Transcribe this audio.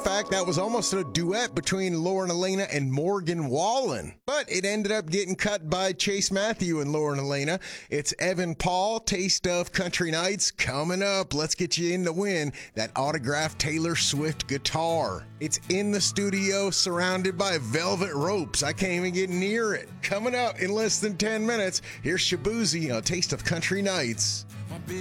fact, that was almost a duet between Lauren Elena and Morgan Wallen. But it ended up getting cut by Chase Matthew and Lauren Elena. It's Evan Paul, Taste of Country Nights. Coming up, let's get you in to win that autographed Taylor Swift guitar. It's in the studio, surrounded by velvet ropes. I can't even get near it. Coming up in less than 10 minutes, here's Shabuzi on Taste of Country Nights.